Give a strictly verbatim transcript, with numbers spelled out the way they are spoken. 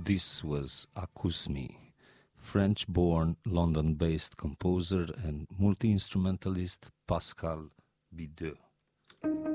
This was Acousme, French-born, London-based composer and multi-instrumentalist Pascal Bideux.